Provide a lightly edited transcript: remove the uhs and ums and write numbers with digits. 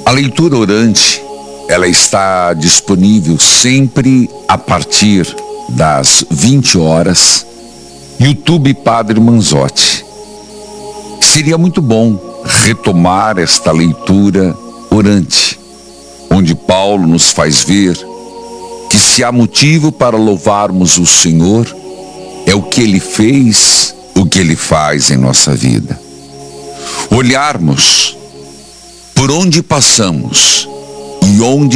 A leitura orante, ela está disponível sempre a partir das 20 horas, YouTube Padre Manzotti. Seria muito bom retomar esta leitura orante, onde Paulo nos faz ver que se há motivo para louvarmos o Senhor, é o que Ele fez, o que Ele faz em nossa vida. Olharmos por onde passamos e onde